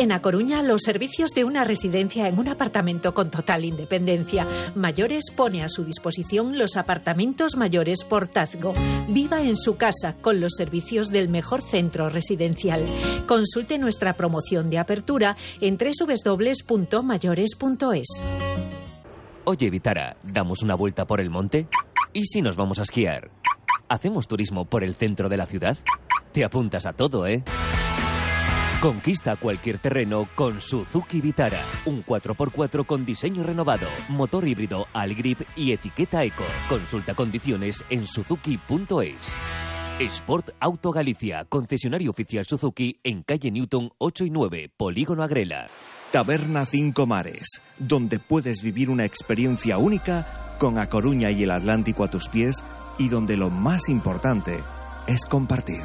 En A Coruña, los servicios de una residencia en un apartamento con total independencia. Mayores pone a su disposición los apartamentos mayores Portazgo. Viva en su casa con los servicios del mejor centro residencial. Consulte nuestra promoción de apertura en www.mayores.es. Oye, Vitara, ¿damos una vuelta por el monte? ¿Y si nos vamos a esquiar? ¿Hacemos turismo por el centro de la ciudad? Te apuntas a todo, ¿eh? Conquista cualquier terreno con Suzuki Vitara. Un 4x4 con diseño renovado, motor híbrido Allgrip y etiqueta Eco. Consulta condiciones en suzuki.es. Sport Auto Galicia, concesionario oficial Suzuki en calle Newton 8 y 9, Polígono Agrela. Taberna Cinco Mares, donde puedes vivir una experiencia única con A Coruña y el Atlántico a tus pies y donde lo más importante es compartir.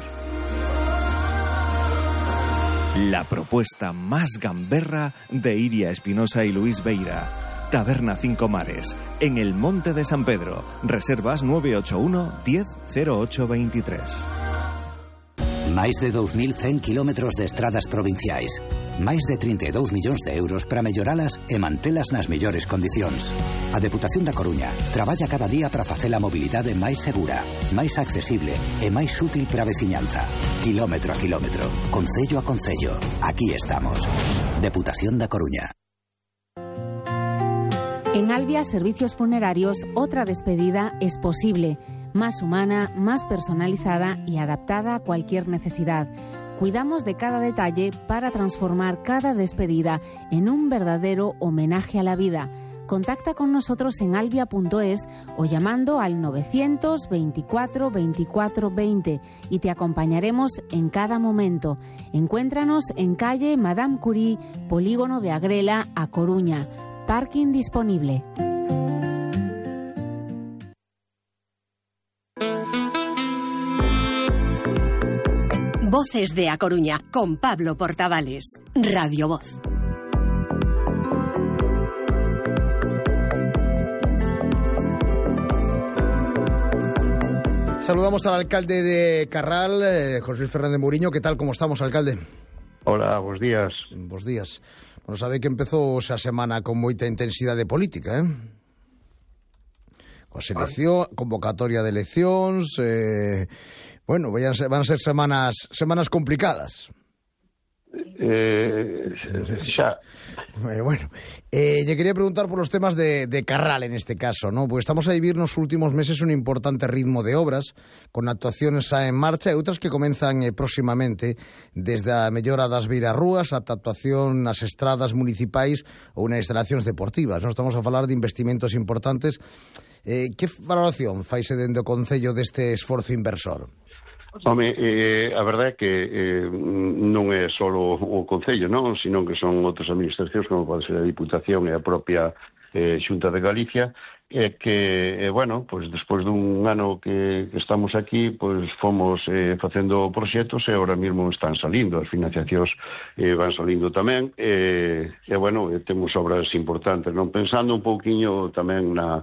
La propuesta más gamberra de Iria Espinosa y Luis Beira. Taberna Cinco Mares, en el Monte de San Pedro. Reservas 981 10 08 23. Máis de 2.100 kilómetros de estradas provinciais. Máis de 32 millóns de euros para melloralas e mantelas nas mellores condicións. A Deputación da Coruña traballa cada día para facer a mobilidade máis segura, máis accesible e máis útil para a veciñanza. Kilómetro a kilómetro, concello a concello. Aquí estamos. Deputación da Coruña. En Albia Servicios Funerarios, otra despedida es posible. Más humana, más personalizada y adaptada a cualquier necesidad. Cuidamos de cada detalle para transformar cada despedida en un verdadero homenaje a la vida. Contacta con nosotros en albia.es o llamando al 924 24 20 y te acompañaremos en cada momento. Encuéntranos en calle Madame Curie, Polígono de Agrela, A Coruña. Parking disponible. Voces de A Coruña, con Pablo Portavales. Radio Voz. Saludamos al alcalde de Carral, José Luis Fernández Mouriño. ¿Qué tal? ¿Cómo estamos, alcalde? Hola, buenos días. Buenos días. Bueno, sabe que empezou esa semana con moita intensidade política, Coa selección, convocatoria de eleccións, bueno, van a ser semanas complicadas. Xa. Bueno, lle quería preguntar por los temas de Carral en este caso, ¿no? Porque estamos a vivir nos últimos meses un importante ritmo de obras, con actuaciones en marcha e outras que comenzan próximamente, desde a mellora das beirarrúas ata actuación nas estradas municipais ou nas instalacións deportivas, ¿no? Estamos a falar de investimentos importantes. Que valoración faise dende o Concello deste esforzo inversor? Home, a verdade é que non é só o Concello, non? Sino que son outras administracións, como pode ser a Diputación e a propia Xunta de Galicia, e que, bueno, pois despois dun ano que estamos aquí, pois fomos facendo proxectos e ahora mesmo están salindo, as financiacións van salindo tamén, e bueno, temos obras importantes, non? Pensando un pouquiño tamén na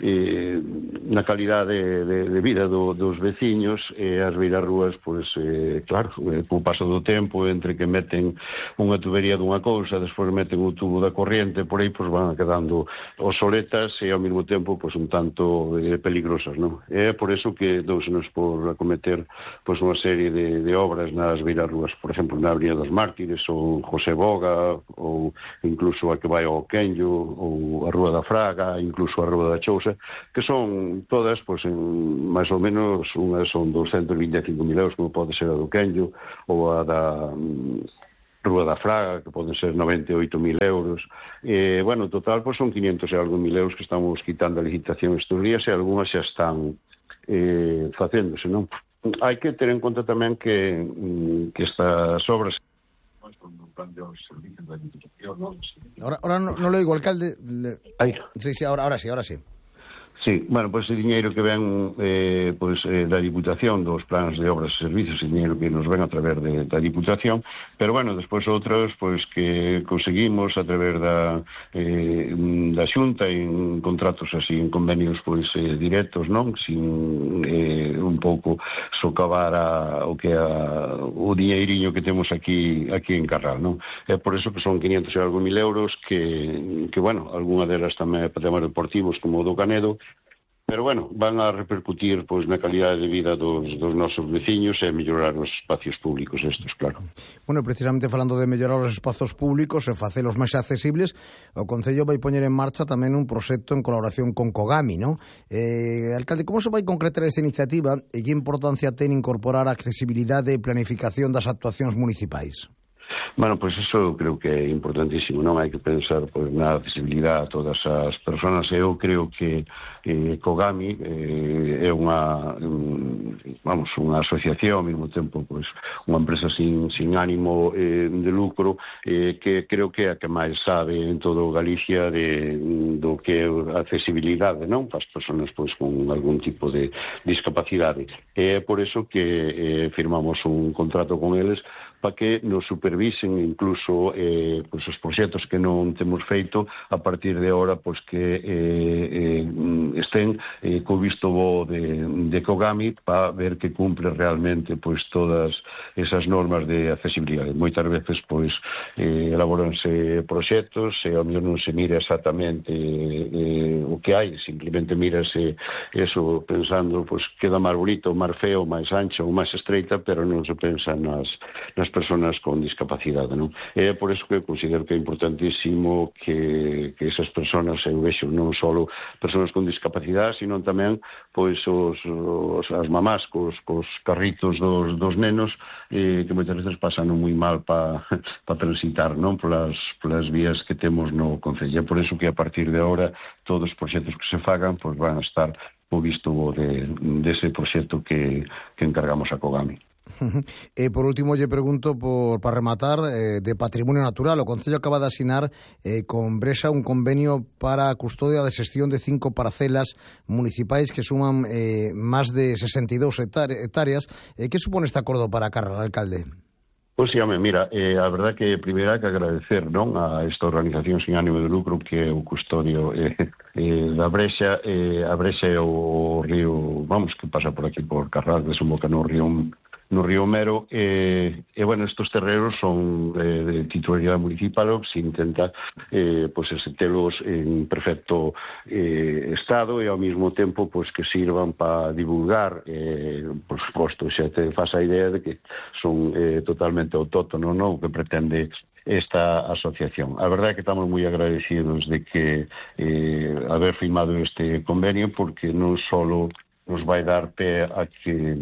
calidade de vida dos veciños, e as beirarrúas, pois, claro, co paso do tempo, entre que meten unha tubería dunha cousa, despois meten o tubo da corriente, por aí, pois van quedando obsoletas e ao mesmo tempo pois un tanto peligrosas, non? É por eso que dousenos por acometer pois unha serie de obras nas beirarrúas, por exemplo, na Avenida dos Mártires ou José Boga, ou incluso a que vai ao Quenllo, ou a Rúa da Fraga, incluso a Rúa da Chousa, que son todas, pois, máis ou menos, unhas son 225.000 euros, como pode ser a do Quenllo, ou a da Rúa da Fraga, que poden ser 98.000 euros. Bueno, en total, pois son 500 e algo mil euros que estamos quitando a licitación estes días, e algunhas xa están facéndose, non? Hai que ter en conta tamén que estas obras... Ahora no lo digo, alcalde. Ahí. Sí, ahora sí. Sí, bueno, pois ese diñeiro que ven da Diputación dos plans de obras e servicios, ese diñeiro que nos ven a través da Diputación, pero bueno, despois outros pois que conseguimos a través da Xunta en contratos así, en convenios pois directos, non? Sin un pouco socavar o que o diñeiriño que temos aquí en Carral, non? É por eso que son 500 e algo mil euros que bueno, algunha delas tamén para temas deportivos como o do Canedo, pero bueno, van a repercutir pois na calidade de vida dos nosos veciños e mellorar os espacios públicos estes, claro. Bueno, precisamente falando de mellorar os espazos públicos e facelos máis accesibles, o Concello vai poñer en marcha tamén un proxecto en colaboración con Cogami, non? Alcalde, como se vai concretar esta iniciativa e que importancia ten incorporar a accesibilidade e planificación das actuacións municipais? Bueno, pois iso creo que é importantísimo, non? Hai que pensar pois na accesibilidade a todas as persoas. Eu creo que Cogami é unha asociación, ao mesmo tempo pois unha empresa sin ánimo de lucro, que creo que é a que máis sabe en todo Galicia do que é a accesibilidade, non? Para as persoas pois con algún tipo de discapacidade. É por eso que firmamos un contrato con eles para que nos supervisen incluso pois os proxectos que non temos feito a partir de ahora pois que estén co visto bo de Cogami para ver que cumpre realmente pois todas esas normas de accesibilidade. Moitas veces pois elaboranse proxectos e ao mellor non se mira exactamente o que hai, simplemente mírase eso pensando pois queda máis bonito, máis feo, máis ancho ou máis estreita, pero non se pensa nas persoas con discapacidade, non? É por eso que eu considero que é importantísimo que esas persoas, eu vexo non só persoas con discapacidade, sino tamén pois as mamás cos carritos dos nenos que moitas veces pasan moi mal para transitar, non? Polas vías que temos no Concello. É por eso que a partir de agora todos os proxectos que se fagan pois van a estar o visto dese proxecto que encargamos a Cogami. Por último, lle pregunto para rematar de patrimonio natural. O Concello acaba de asinar con Brexa un convenio para a custodia de xestión de 5 parcelas municipais que suman máis de 62 hectáreas. Que supone este acordo para Carral, alcalde? Pois sí, mira, a verdad que primeiro hai que agradecer, non, a esta organización sin ánimo de lucro que é o custodio da Brexa. A Brexa é o río, que pasa por aquí por Carral, desemboca no río Mero, bueno, estos terrenos son de titularidade municipal, que se intenta telos en perfecto estado e ao mesmo tempo que sirvan para divulgar, por suposto, xa te faz a idea de que son totalmente autóctonos, non? O que pretende esta asociación. A verdade é que estamos moi agradecidos de que haber firmado este convenio, porque non só nos vai dar pé a que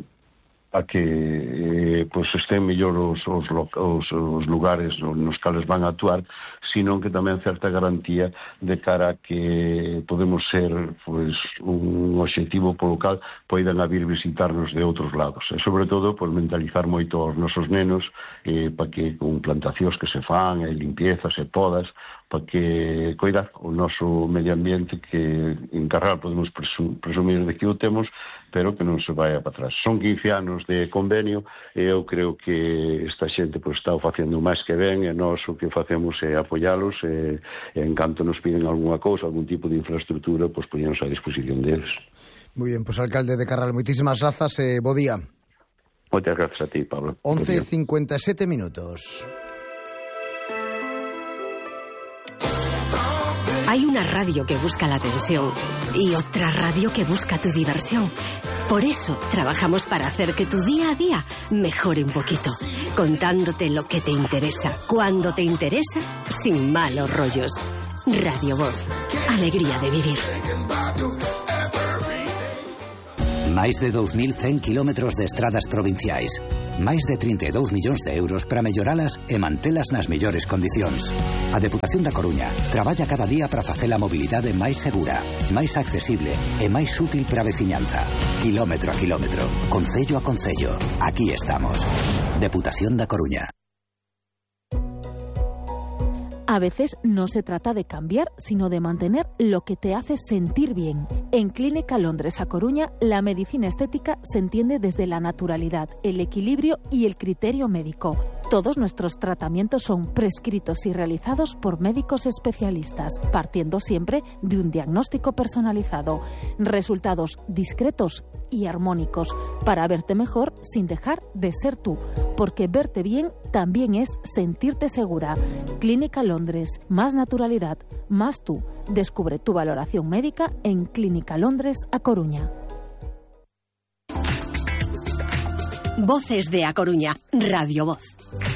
estén mellor os lugares nos cales van a actuar, sino que tamén certa garantía de cara a que podemos ser un obxectivo polo cal poidan a vir visitarnos de outros lados. E sobre todo mentalizar moito aos nosos nenos para que con plantacións que se fan e limpiezas e podas para que coidar o noso medio ambiente, que en Carral podemos presumir de que o temos, pero que non se vai para atrás. Son 15 anos de convenio e eu creo que esta xente está facendo máis que ben, e nós o que facemos é apoialos e en canto nos piden algunha cousa, algún tipo de infraestructura, poñemos a disposición deles. Moi ben, alcalde de Carral, moitísimas grazas e bo día. Moitas grazas a ti, Pablo. 11:57 minutos. Hay una radio que busca la atención y otra radio que busca tu diversión. Por eso trabajamos para hacer que tu día a día mejore un poquito, contándote lo que te interesa, cuando te interesa, sin malos rollos. Radio Voz, alegría de vivir. Máis de 2.100 kilómetros de estradas provinciais. Máis de 32 millóns de euros para melloralas e mantelas nas mellores condicións. A Deputación da Coruña traballa cada día para facer a mobilidade máis segura, máis accesible e máis útil para a veciñanza. Kilómetro a kilómetro, concello a concello. Aquí estamos. Deputación da Coruña. A veces no se trata de cambiar, sino de mantener lo que te hace sentir bien. En Clínica Londres A Coruña, la medicina estética se entiende desde la naturalidad, el equilibrio y el criterio médico. Todos nuestros tratamientos son prescritos y realizados por médicos especialistas, partiendo siempre de un diagnóstico personalizado. Resultados discretos y armónicos para verte mejor sin dejar de ser tú, porque verte bien también es sentirte segura. Clínica Londres, más naturalidad, más tú. Descubre tu valoración médica en Clínica Londres A Coruña. Voces de A Coruña, Radio Voz.